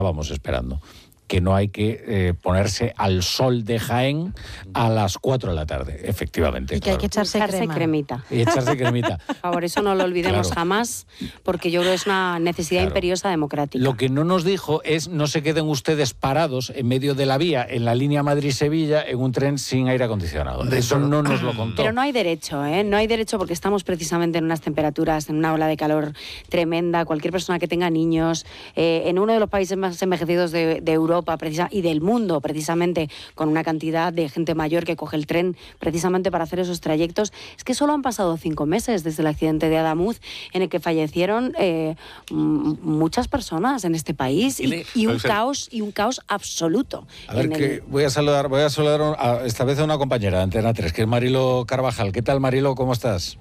estábamos esperando. Que no hay que ponerse al sol de Jaén a las 4 de la tarde, efectivamente. Y que hay que echarse cremita. Y echarse cremita. Por favor, eso no lo olvidemos jamás, porque yo creo que es una necesidad imperiosa democrática. Lo que no nos dijo es no se queden ustedes parados en medio de la vía, en la línea Madrid-Sevilla, en un tren sin aire acondicionado. Eso no nos lo contó. Pero no hay derecho, ¿eh? No hay derecho porque estamos precisamente en unas temperaturas, en una ola de calor tremenda. Cualquier persona que tenga niños, en uno de los países más envejecidos de Europa y del mundo, precisamente, con una cantidad de gente mayor que coge el tren precisamente para hacer esos trayectos. Es que solo han pasado 5 meses desde el accidente de Adamuz, en el que fallecieron muchas personas en este país y un caos absoluto. A ver, voy a saludar esta vez a una compañera de Antena 3, que es Marilo Carvajal. ¿Qué tal, Marilo? ¿Cómo estás?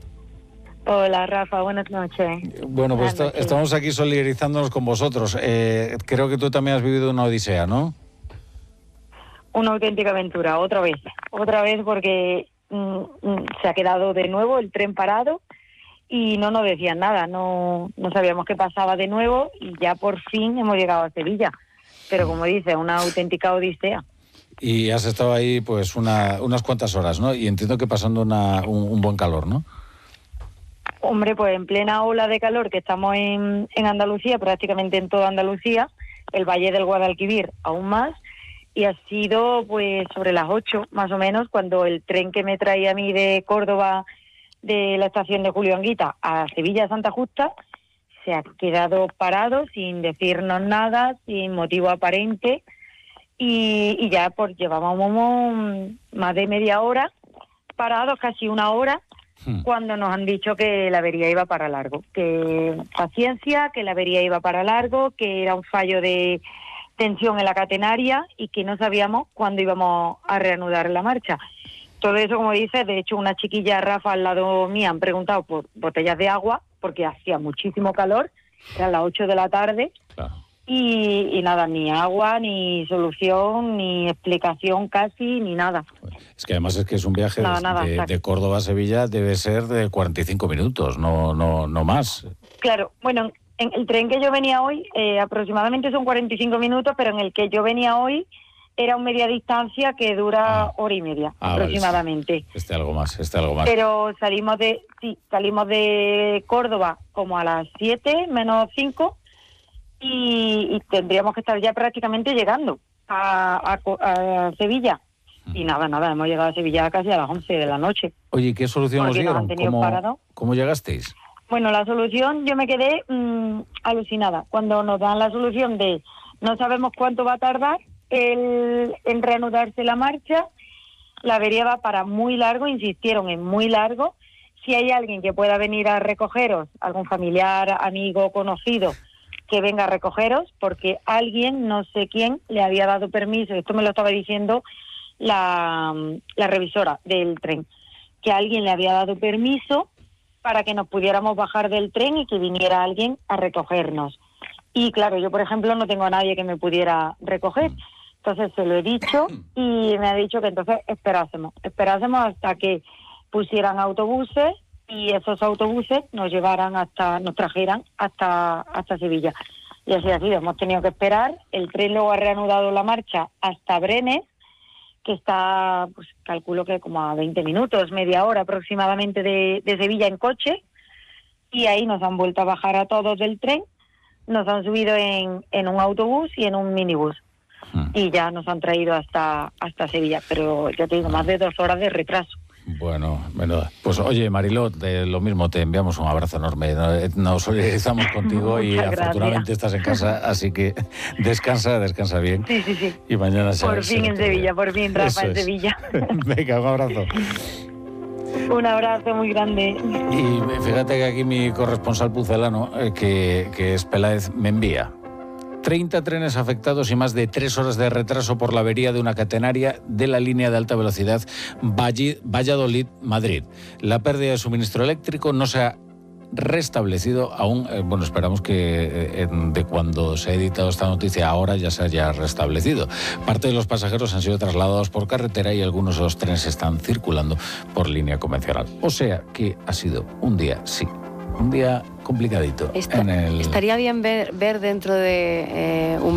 Hola, Rafa, buenas noches. Bueno, pues estamos aquí solidarizándonos con vosotros. Creo que tú también has vivido una odisea, ¿no? Una auténtica aventura, otra vez porque se ha quedado de nuevo el tren parado y no nos decían nada, no sabíamos qué pasaba de nuevo y ya por fin hemos llegado a Sevilla. Pero como dice, una auténtica odisea. Y has estado ahí pues unas cuantas horas, ¿no? Y entiendo que pasando un buen calor, ¿no? Hombre, pues en plena ola de calor que estamos en Andalucía, prácticamente en toda Andalucía, el Valle del Guadalquivir aún más, y ha sido pues sobre las 8 más o menos, cuando el tren que me traía a mí de Córdoba, de la estación de Julio Anguita a Sevilla Santa Justa, se ha quedado parado sin decirnos nada, sin motivo aparente, y ya pues llevábamos más de media hora parados, casi una hora, cuando nos han dicho que la avería iba para largo, que paciencia, que la avería iba para largo, que era un fallo de tensión en la catenaria y que no sabíamos cuándo íbamos a reanudar la marcha. Todo eso, como dices, de hecho una chiquilla, Rafa, al lado mía, han preguntado por botellas de agua, porque hacía muchísimo calor, eran las 8 de la tarde, claro. Y nada, ni agua, ni solución, ni explicación casi, ni nada. Es que además es un viaje de Córdoba a Sevilla, debe ser de 45 minutos, no más. Claro, bueno, en el tren que yo venía hoy, aproximadamente son 45 minutos, pero en el que yo venía hoy era un media distancia que dura hora y media, aproximadamente. Vale, algo más. Pero salimos de Córdoba como a las 7 menos 5, y tendríamos que estar ya prácticamente llegando a Sevilla. Y nada, hemos llegado a Sevilla casi a las 11 de la noche. Oye, ¿qué solución os dieron? ¿Cómo llegasteis? Bueno, la solución, yo me quedé alucinada. Cuando nos dan la solución de no sabemos cuánto va a tardar en reanudarse la marcha, la avería va para muy largo, insistieron en muy largo. Si hay alguien que pueda venir a recogeros, algún familiar, amigo, conocido, que venga a recogeros, porque alguien, no sé quién, le había dado permiso, esto me lo estaba diciendo la revisora del tren, que alguien le había dado permiso para que nos pudiéramos bajar del tren y que viniera alguien a recogernos. Y claro, yo por ejemplo no tengo a nadie que me pudiera recoger, entonces se lo he dicho y me ha dicho que entonces esperásemos hasta que pusieran autobuses y esos autobuses nos trajeran hasta Sevilla. Y así ha sido, hemos tenido que esperar. El tren luego ha reanudado la marcha hasta Brenes, que está, pues calculo que como a 20 minutos, media hora aproximadamente de Sevilla en coche, y ahí nos han vuelto a bajar a todos del tren, nos han subido en un autobús y en un minibús, y ya nos han traído hasta Sevilla, pero ya te digo, más de 2 horas de retraso. Bueno, pues oye, Mariló, lo mismo, te enviamos un abrazo enorme, nos solidarizamos contigo y afortunadamente estás en casa, así que descansa bien. Sí. Y mañana por fin en Sevilla, por fin, Rafa, en Sevilla. Venga, un abrazo. Un abrazo muy grande. Y fíjate que aquí mi corresponsal pucelano, que es Peláez, me envía 30 trenes afectados y más de 3 horas de retraso por la avería de una catenaria de la línea de alta velocidad Valladolid-Madrid. La pérdida de suministro eléctrico no se ha restablecido aún. Esperamos que de cuando se ha editado esta noticia ahora ya se haya restablecido. Parte de los pasajeros han sido trasladados por carretera y algunos de los trenes están circulando por línea convencional. O sea que ha sido un día, sí, un día complicadito. Estaría bien ver dentro de un